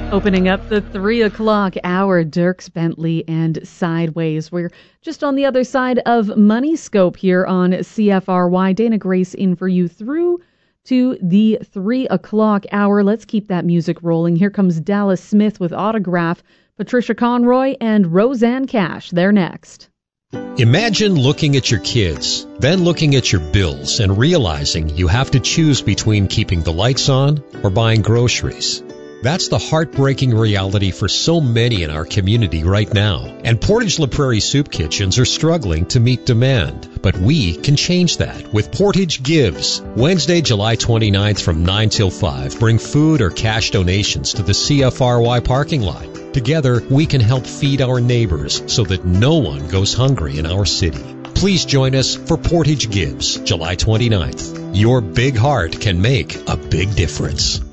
Opening up the 3 o'clock hour, Dierks Bentley and Sideways. We're just on the other side of Money Scope here on CFRY. Dana Grace in for you through to the 3 o'clock hour. Let's keep that music rolling. Here comes Dallas Smith with Autograph, Patricia Conroy, and Roseanne Cash. They're next. Imagine looking at your kids, then looking at your bills and realizing you have to choose between keeping the lights on or buying groceries. That's the heartbreaking reality for so many in our community right now. And Portage La Prairie soup kitchens are struggling to meet demand. But we can change that with Portage Gives. Wednesday, July 29th from 9 till 5. Bring food or cash donations to the CFRY parking lot. Together, we can help feed our neighbors so that no one goes hungry in our city. Please join us for Portage Gives, July 29th. Your big heart can make a big difference.